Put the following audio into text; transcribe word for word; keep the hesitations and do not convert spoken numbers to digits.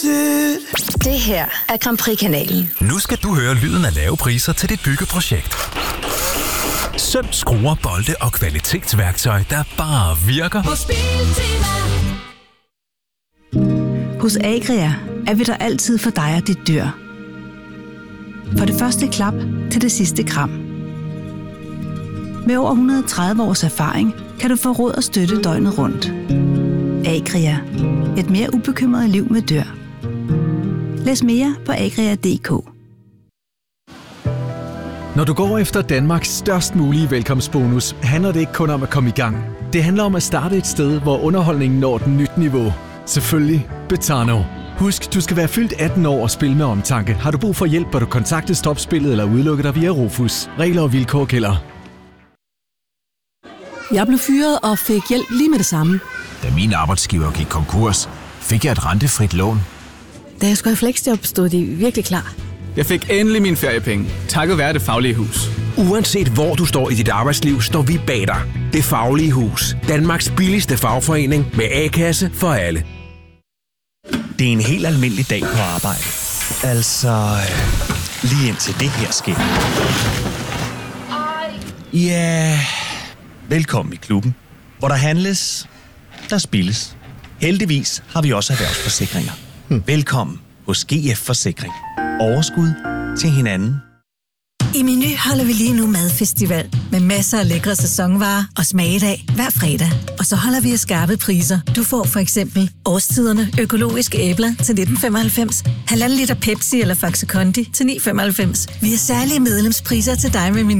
Det her er Grand Prix-kanalen. Nu skal du høre lyden af lave priser til dit byggeprojekt. Søm, skruer, bolde og kvalitetsværktøj, der bare virker. Hos Biltema. Hos Agria er vi der altid for dig og dit dyr. For det første klap til det sidste kram. Med over et hundrede og tredive års erfaring kan du få råd og støtte døgnet rundt. Agria. Et mere ubekymret liv med dyr. Læs mere på agria punktum d k. Når du går efter Danmarks størst mulige velkomstbonus, handler det ikke kun om at komme i gang. Det handler om at starte et sted, hvor underholdningen når den nyt niveau. Selvfølgelig Betano. Husk, du skal være fyldt atten år og spille med omtanke. Har du brug for hjælp, bør du kontakte Stopspillet eller udelukke dig via Rufus. Regler og vilkår gælder. Jeg blev fyret og fik hjælp lige med det samme. Da min arbejdsgiver gik konkurs, fik jeg et rentefrit lån. Da jeg skulle have fleksjob, stod de virkelig klar. Jeg fik endelig mine feriepenge, takket være Det Faglige Hus. Uanset hvor du står i dit arbejdsliv, står vi bag dig. Det Faglige Hus. Danmarks billigste fagforening med A-kasse for alle. Det er en helt almindelig dag på arbejde. Altså, lige indtil det her sker. Ja, velkommen i klubben, hvor der handles, der spilles. Heldigvis har vi også erhvervsforsikringer. Hmm. Velkommen hos G F Forsikring. Overskud til hinanden. I Meny holder vi lige nu madfestival med masser af lækre sæsonvarer og smagedag hver fredag. Og så holder vi af skarpe priser. Du får for eksempel årstiderne økologiske æbler til nitten femoghalvfems, halvanden liter Pepsi eller Faxe Kondi til ni femoghalvfems. Vi har særlige medlemspriser til dig med Meny.